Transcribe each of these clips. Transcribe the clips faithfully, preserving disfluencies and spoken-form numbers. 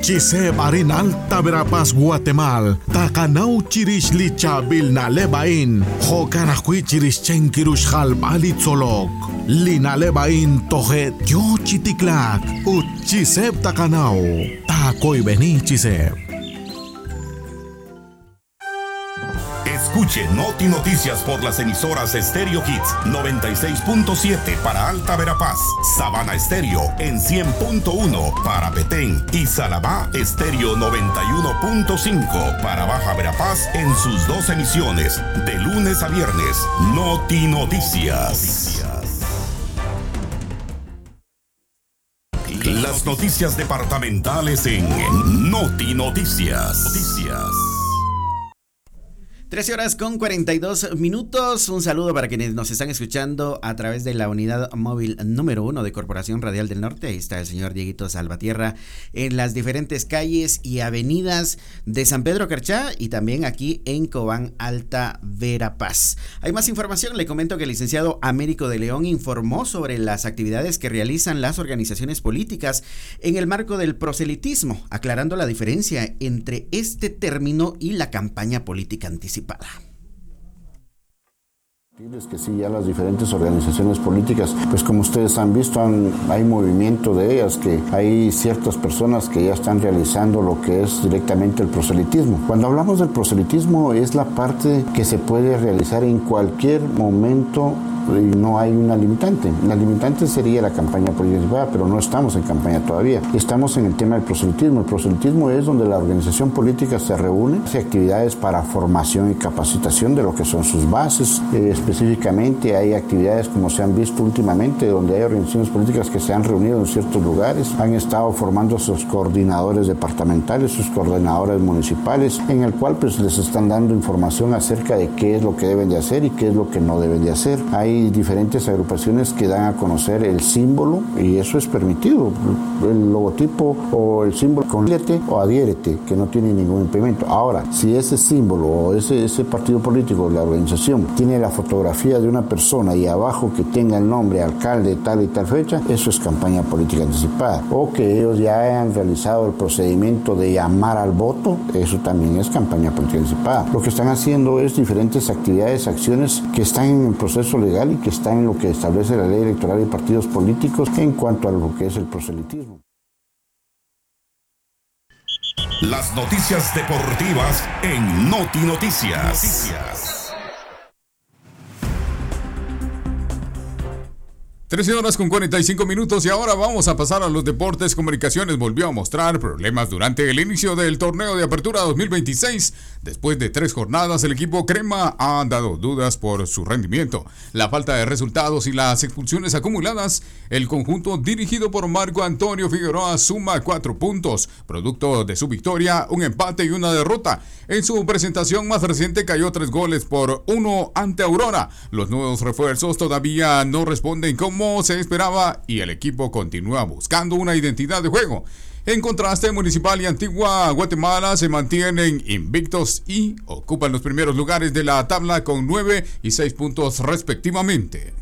Chiseb arin Alta Verapaz Guatemala. Takanau chirish lichabil na lebain. Hokanakwi chirish chenkirush halb alitzolok. Lina lebain tojet yo chitiklak. Ut chiseb takanau. Takoy beni chiseb. Escuche Noti Noticias por las emisoras Stereo Hits noventa y seis punto siete para Alta Verapaz, Sabana Estéreo en cien punto uno para Petén y Salabá Estéreo noventa y uno punto cinco para Baja Verapaz en sus dos emisiones, de lunes a viernes. Noti Noticias. Las noticias departamentales en Noti Noticias. Noticias. trece horas con cuarenta y dos minutos. Un saludo para quienes nos están escuchando a través de la unidad móvil número uno de Corporación Radial del Norte. Ahí está el señor Dieguito Salvatierra en las diferentes calles y avenidas de San Pedro Carchá y también aquí en Cobán, Alta Verapaz. Hay más información. Le comento que el licenciado Américo de León informó sobre las actividades que realizan las organizaciones políticas en el marco del proselitismo, aclarando la diferencia entre este término y la campaña política anticipada. Es que sí, ya las diferentes organizaciones políticas, pues como ustedes han visto, han, hay movimiento de ellas, que hay ciertas personas que ya están realizando lo que es directamente el proselitismo. Cuando hablamos del proselitismo es la parte que se puede realizar en cualquier momento y no hay una limitante. La limitante sería la campaña política, pero no estamos en campaña todavía. Estamos en el tema del proselitismo. El proselitismo es donde la organización política se reúne, hace actividades para formación y capacitación de lo que son sus bases. Eh, específicamente hay actividades como se han visto últimamente, donde hay organizaciones políticas que se han reunido en ciertos lugares, han estado formando sus coordinadores departamentales, sus coordinadores municipales, en el cual pues les están dando información acerca de qué es lo que deben de hacer y qué es lo que no deben de hacer. Hay Hay diferentes agrupaciones que dan a conocer el símbolo y eso es permitido, el logotipo o el símbolo con lete o adhiérete, que no tiene ningún impedimento. Ahora, si ese símbolo o ese, ese partido político, la organización, tiene la fotografía de una persona y abajo que tenga el nombre alcalde tal y tal fecha, eso es campaña política anticipada. O que ellos ya hayan realizado el procedimiento de llamar al voto, eso también es campaña política anticipada. Lo que están haciendo es diferentes actividades, acciones que están en el proceso legal y que están en lo que establece la ley electoral y partidos políticos en cuanto a lo que es el proselitismo. Las noticias deportivas en Noti Noticias. Noticias. trece horas con cuarenta y cinco minutos y ahora vamos a pasar a los deportes. Comunicaciones volvió a mostrar problemas durante el inicio del torneo de apertura dos mil veintiséis. Después de tres jornadas, el equipo crema ha dado dudas por su rendimiento, la falta de resultados y las expulsiones acumuladas. El conjunto dirigido por Marco Antonio Figueroa suma cuatro puntos, producto de su victoria, un empate y una derrota. En su presentación más reciente cayó tres goles por uno ante Aurora. Los nuevos refuerzos todavía no responden como se esperaba y el equipo continúa buscando una identidad de juego. En contraste, Municipal y Antigua Guatemala se mantienen invictos y ocupan los primeros lugares de la tabla con nueve y seis puntos respectivamente.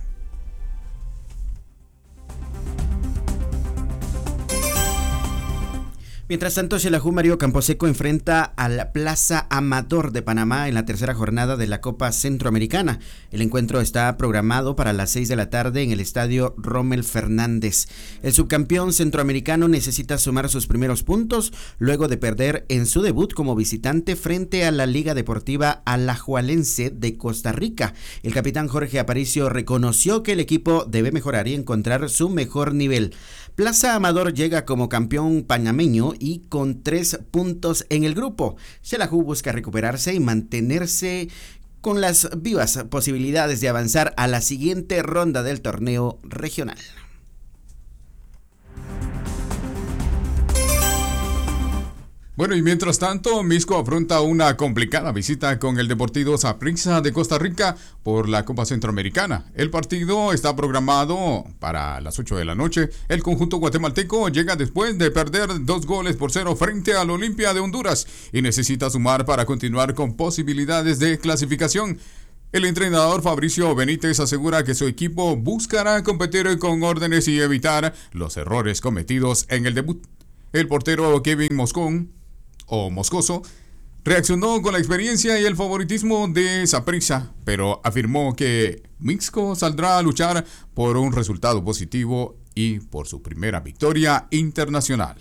Mientras tanto, Xelajú Mario Camposeco enfrenta al Plaza Amador de Panamá en la tercera jornada de la Copa Centroamericana. El encuentro está programado para las seis de la tarde en el estadio Rommel Fernández. El subcampeón centroamericano necesita sumar sus primeros puntos luego de perder en su debut como visitante frente a la Liga Deportiva Alajuelense de Costa Rica. El capitán Jorge Aparicio reconoció que el equipo debe mejorar y encontrar su mejor nivel. Plaza Amador llega como campeón panameño y con tres puntos en el grupo. Xelajú busca recuperarse y mantenerse con las vivas posibilidades de avanzar a la siguiente ronda del torneo regional. Bueno, y mientras tanto, Misco afronta una complicada visita con el Deportivo Saprissa de Costa Rica por la Copa Centroamericana. El partido está programado para las ocho de la noche. El conjunto guatemalteco llega después de perder dos goles por cero frente al Olimpia de Honduras y necesita sumar para continuar con posibilidades de clasificación. El entrenador Fabricio Benítez asegura que su equipo buscará competir con órdenes y evitar los errores cometidos en el debut. El portero Kevin Moscón, o Moscoso, reaccionó con la experiencia y el favoritismo de Saprissa, pero afirmó que Mixco saldrá a luchar por un resultado positivo y por su primera victoria internacional.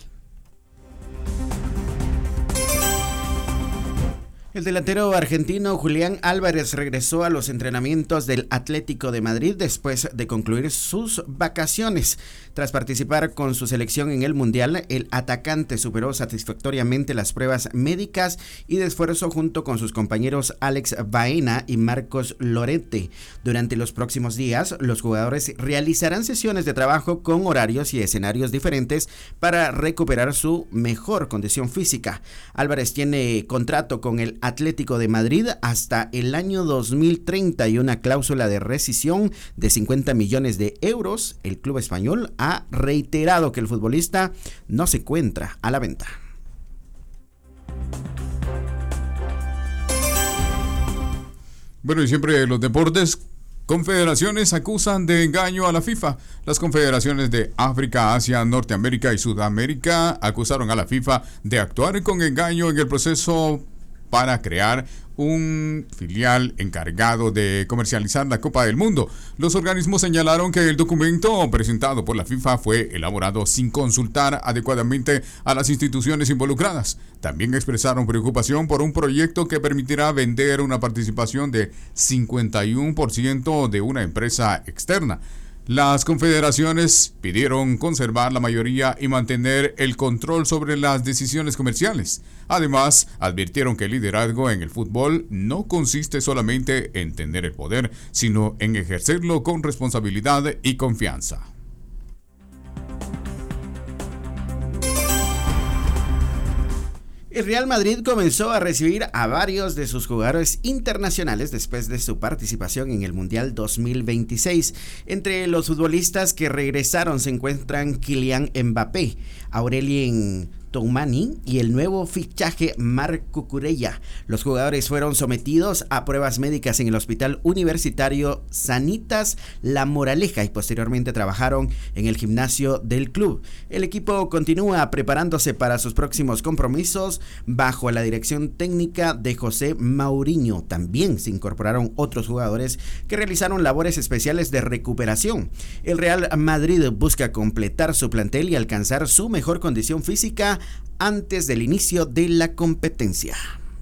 El delantero argentino Julián Álvarez regresó a los entrenamientos del Atlético de Madrid después de concluir sus vacaciones. Tras participar con su selección en el Mundial, el atacante superó satisfactoriamente las pruebas médicas y de esfuerzo junto con sus compañeros Alex Baena y Marcos Lorete. Durante los próximos días, los jugadores realizarán sesiones de trabajo con horarios y escenarios diferentes para recuperar su mejor condición física. Álvarez tiene contrato con el Atlético de Madrid hasta el año dos mil treinta y una cláusula de rescisión de cincuenta millones de euros. El club español ha reiterado que el futbolista no se encuentra a la venta. Bueno, y siempre los deportes. Confederaciones acusan de engaño a la FIFA. Las confederaciones de África, Asia, Norteamérica y Sudamérica acusaron a la FIFA de actuar con engaño en el proceso para crear un filial encargado de comercializar la Copa del Mundo. Los organismos señalaron que el documento presentado por la FIFA fue elaborado sin consultar adecuadamente a las instituciones involucradas. También expresaron preocupación por un proyecto que permitirá vender una participación de cincuenta y uno por ciento de una empresa externa. Las confederaciones pidieron conservar la mayoría y mantener el control sobre las decisiones comerciales. Además, advirtieron que el liderazgo en el fútbol no consiste solamente en tener el poder, sino en ejercerlo con responsabilidad y confianza. El Real Madrid comenzó a recibir a varios de sus jugadores internacionales después de su participación en el Mundial dos mil veintiséis. Entre los futbolistas que regresaron se encuentran Kylian Mbappé, Aurelien Tchouameni y el nuevo fichaje Marc Cucurella. Los jugadores fueron sometidos a pruebas médicas en el Hospital Universitario Sanitas La Moraleja y posteriormente trabajaron en el gimnasio del club. El equipo continúa preparándose para sus próximos compromisos bajo la dirección técnica de José Mourinho. También se incorporaron otros jugadores que realizaron labores especiales de recuperación. El Real Madrid busca completar su plantel y alcanzar su mejor condición física antes del inicio de la competencia.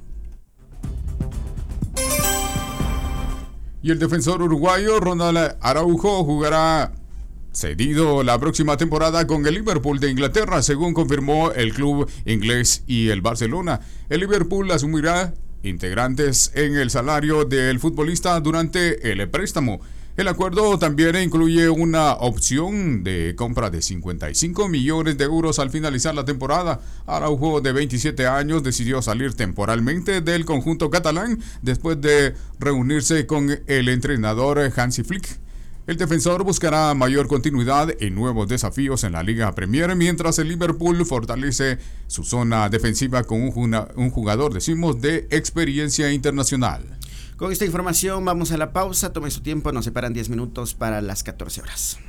Y el defensor uruguayo Ronald Araujo jugará cedido la próxima temporada con el Liverpool de Inglaterra, según confirmó el club inglés y el Barcelona. El Liverpool asumirá integrantes en el salario del futbolista durante el préstamo. El acuerdo también incluye una opción de compra de cincuenta y cinco millones de euros al finalizar la temporada. Araujo, de veintisiete años, decidió salir temporalmente del conjunto catalán después de reunirse con el entrenador Hansi Flick. El defensor buscará mayor continuidad y nuevos desafíos en la Liga Premier, mientras el Liverpool fortalece su zona defensiva con un jugador, decimos, de experiencia internacional. Con esta información vamos a la pausa, tome su tiempo, nos separan diez minutos para las catorce horas.